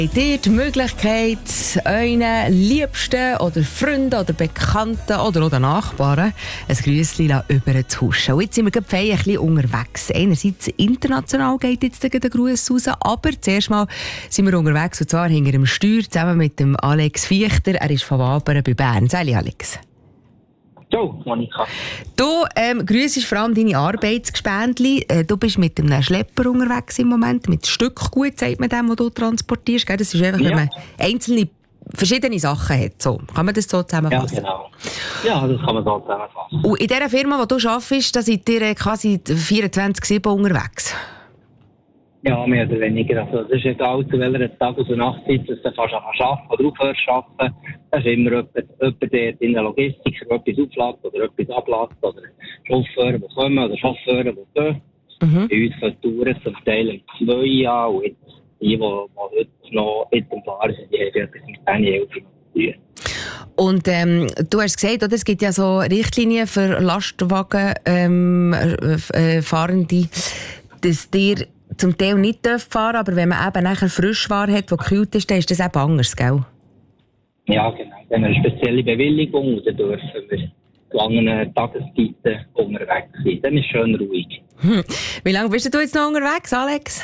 Habt ihr die Möglichkeit, euren Liebsten oder Freunden oder Bekannten oder auch den Nachbarn ein Grüßchen über zu huschen? Und jetzt sind wir gerade ein bisschen unterwegs. Einerseits international geht jetzt der Gruß raus, aber zuerst mal sind wir unterwegs, und zwar hinter dem Steuer, zusammen mit dem Alex Fichter. Er ist von Wabern bei Bern. Salut Alex. Ciao, Monika. Du grüssest vor allem deine Arbeitsgespendli. Du bist mit einem Schlepper unterwegs im Moment, mit Stückgut, sagt man dem, was du transportierst. Gell? Das ist einfach, wenn man einzelne, verschiedene Sachen hat. So, kann man das so zusammenfassen? Ja, genau. Ja, das kann man so zusammenfassen. Und in dieser Firma, wo du arbeitest, da seid ihr quasi 24/7 unterwegs? Ja, mehr oder weniger. Also, das ist egal, zu welcher Tag- und Nachtzeit dass du fast arbeiten oder aufhörst zu arbeiten. Da ist immer jemand dort in der Logistik, der etwas auflässt oder etwas ablässt. Oder Chauffeure, die kommen, oder Chauffeure, die gehen. Bei uns für Touren zum Teil um 2 Jahre. Und jetzt, die heute noch mit dem Fahren sind, die haben etwas mit 10, 11 Jahren. Und du hast gesagt, oder, es gibt ja so Richtlinien für Lastwagen Fahrende, dass dir zum Teil nicht fahren, aber wenn man eben nachher Frischware hat, die gekühlt ist, dann ist das eben anders, gell? Ja, genau. Dann haben wir eine spezielle Bewilligung und dann dürfen wir zu anderen Tageszeiten unterwegs sein. Dann ist es schön ruhig. Wie lange bist du jetzt noch unterwegs, Alex?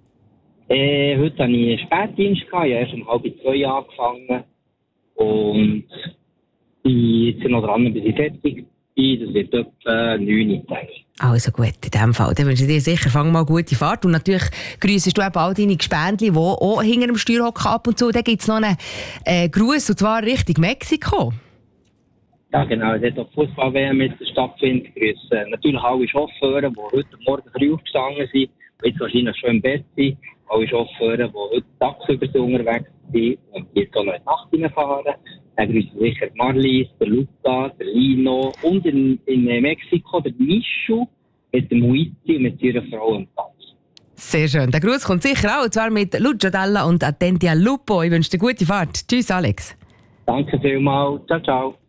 Heute hatte ich einen Spätdienst. Ich habe erst um 1:30 angefangen. Und ich bin noch dran, bis ich fertig bin. Das wird etwa 9 Uhr. Also gut, in diesem Fall. Dann wünsche ich dir sicher, fang mal gute Fahrt. Und natürlich grüssest du eben all deine Gespendli, die auch hinter dem Steuer hocken ab und zu. Dann gibt es noch einen Gruß, und zwar Richtung Mexiko. Ja, genau. Es hat auch Fußball-WM mit stattfindet. Grüße natürlich alle Chauffeure, die heute Morgen früh aufgestanden sind, und jetzt wahrscheinlich schon im Bett sind. Alle Chauffeure, die heute tagsüber unterwegs sind und jetzt auch noch in die Nacht hineinfahren. Dann grüßen sicher Marlies, der Luca, der Lino und in Mexiko der Mischu mit dem Huizi und mit ihrer Frau im Tanz. Sehr schön. Der Gruß kommt sicher auch, und zwar mit Lucio Della und Attenti al Lupo. Ich wünsche dir gute Fahrt. Tschüss, Alex. Danke vielmals. Ciao, ciao.